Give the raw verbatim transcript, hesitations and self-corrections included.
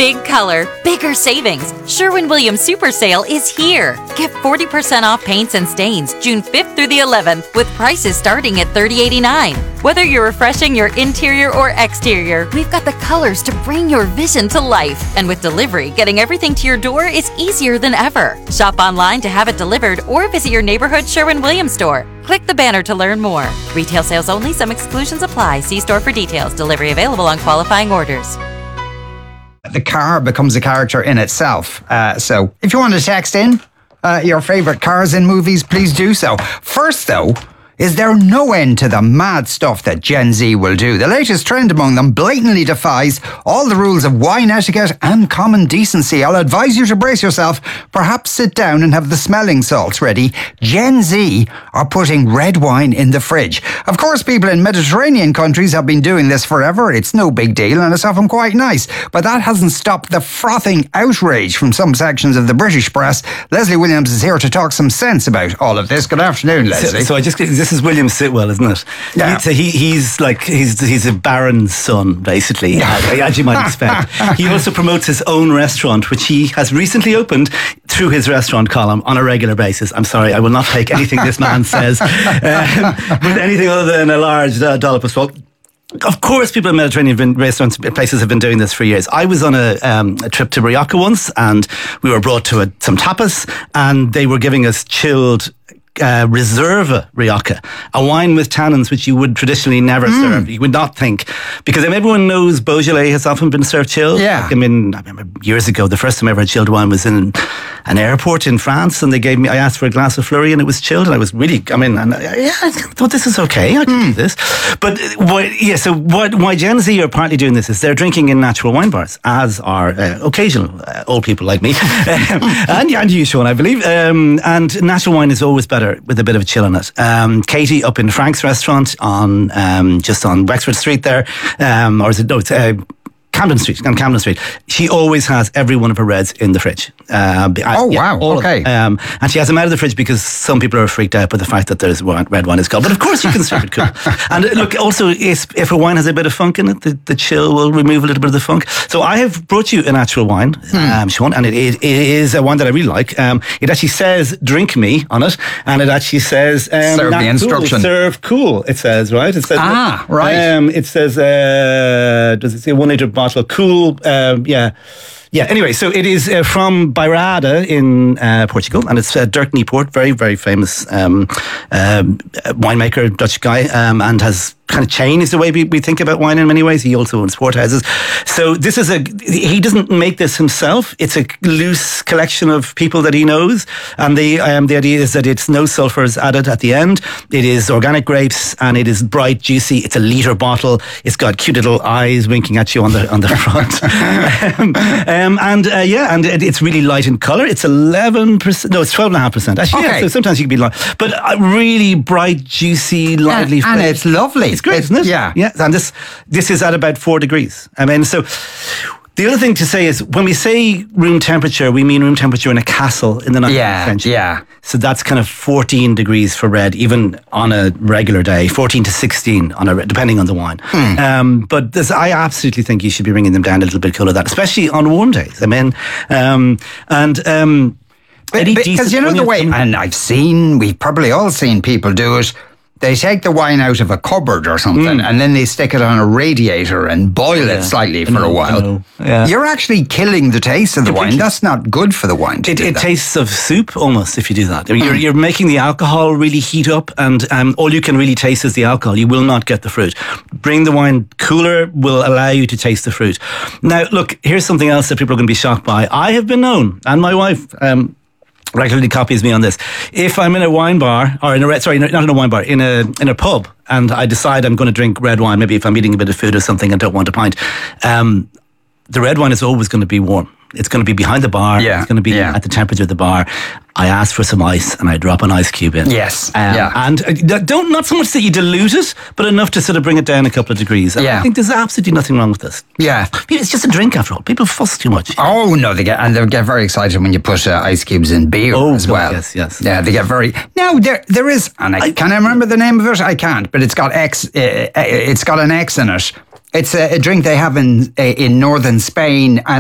Big color, bigger savings. Sherwin-Williams Super Sale is here. Get forty percent off paints and stains June fifth through the eleventh with prices starting at thirty dollars and eighty-nine cents. Whether you're refreshing your interior or exterior, we've got the colors to bring your vision to life. And with delivery, getting everything to your door is easier than ever. Shop online to have it delivered or visit your neighborhood Sherwin-Williams store. Click the banner to learn more. Retail sales only. Some exclusions apply. See store for details. Delivery available on qualifying orders. The car becomes a character in itself. Uh, so if you want to text in uh, your favourite cars in movies, please do so. First, though, is there no end to the mad stuff that Gen Z will do? The latest trend among them blatantly defies all the rules of wine etiquette and common decency. I'll advise you to brace yourself. Perhaps sit down and have the smelling salts ready. Gen Z are putting red wine in the fridge. Of course, people in Mediterranean countries have been doing this forever. It's no big deal and it's often quite nice. But that hasn't stopped the frothing outrage from some sections of the British press. Leslie Williams is here to talk some sense about all of this. Good afternoon, Leslie. So, so I just this is William Sitwell, isn't it? Yeah. He, so he, he's like he's he's a baron's son, basically, as you might expect. He also promotes his own restaurant, which he has recently opened through his restaurant column on a regular basis. I'm sorry, I will not take anything this man says um, with anything other than a large uh, dollop of salt. Of course, people in Mediterranean restaurants places have been doing this for years. I was on a, um, a trip to Rioja once, and we were brought to a, some tapas, and they were giving us chilled Uh, Reserva Rioja, a wine with tannins which you would traditionally never mm. serve. You would not think, because everyone knows Beaujolais has often been served chilled. Yeah. Like, I mean, I remember years ago, the first time I ever had chilled wine was in an airport in France, and they gave me, I asked for a glass of Fleury, and it was chilled, and I was really, I mean, and, uh, yeah, I thought this is okay, I can mm. do this. But, uh, what, yeah, so what, why Gen Z are partly doing this is they're drinking in natural wine bars, as are uh, occasional uh, old people like me, and, and you, Sean, I believe. Um, and natural wine is always better with a bit of a chill in it. Um, Katie up in Frank's restaurant on um, just on Wexford Street there, um, or is it no? It's, uh, Camden Street, on Camden Street. She always has every one of her reds in the fridge. Uh, oh, yeah, wow. Okay. Um, and she has them out of the fridge because some people are freaked out by the fact that there's one, red wine is cold. But of course you can serve it cool. And look, also, if, if a wine has a bit of funk in it, the, the chill will remove a little bit of the funk. So I have brought you a natural wine, hmm. um, Sean, and it, it, it is a wine that I really like. Um, it actually says, drink me on it, and it actually says... Um, serve the instruction. Cool, serve cool, it says, right? It says, ah, right. Um, it says, uh, does it say one litre bottle, cool, um, yeah. Yeah, anyway, so it is uh, from Bairrada in uh, Portugal, and it's uh, Dirk Nijport, very, very famous um, uh, winemaker, Dutch guy, um, and has kind of changed the way we, we think about wine in many ways. He also owns port houses. So this is a, he doesn't make this himself. It's a loose collection of people that he knows. And the, um, the idea is that it's no sulfurs added at the end. It is organic grapes, and it is bright, juicy. It's a litre bottle. It's got cute little eyes winking at you on the, on the front. um, um, and uh, yeah, and it, it's really light in colour. It's eleven percent, no, it's twelve point five percent. Actually, okay. Yeah, so sometimes you can be light. But uh, really bright, juicy, lively. And, and it's lovely. It's great, it's, isn't it? Yeah. Yeah. And this this is at about four degrees. I mean, so the other thing to say is when we say room temperature, we mean room temperature in a castle in the nineteenth yeah, century. Yeah. So that's kind of fourteen degrees for red, even on a regular day, fourteen to sixteen on a depending on the wine. Mm. Um, but this, I absolutely think you should be bringing them down a little bit cooler than that, especially on warm days. I mean, um, and um, because you know the way, and I've seen, we've probably all seen people do it. They take the wine out of a cupboard or something, mm. and then they stick it on a radiator and boil yeah. it slightly for know, a while. Yeah. You're actually killing the taste of the Completely. wine. That's not good for the wine. To it do it that. tastes of soup almost if you do that. I mean, mm. you're, you're making the alcohol really heat up, and um, all you can really taste is the alcohol. You will not get the fruit. Bring the wine cooler will allow you to taste the fruit. Now, look, here's something else that people are going to be shocked by. I have been known, and my wife... Um, regularly copies me on this. If I'm in a wine bar, or in a sorry, not in a wine bar, in a in a pub, and I decide I'm going to drink red wine, maybe if I'm eating a bit of food or something and don't want a pint, um, the red wine is always going to be warm. It's going to be behind the bar. Yeah. It's going to be yeah. at the temperature of the bar. I ask for some ice and I drop an ice cube in. Yes. Um, yeah. And uh, don't, not so much that you dilute it, but enough to sort of bring it down a couple of degrees. And yeah. I think there's absolutely nothing wrong with this. Yeah. It's just a drink after all. People fuss too much. Oh, no, they get, and they get very excited when you put uh, ice cubes in beer oh, as God, well. Yes, yes. Yeah, they get very, now there, there is, and I, I can I remember the name of it? I can't, but it's got X, uh, it's got an X in it. It's a, a drink they have in, uh, in northern Spain, and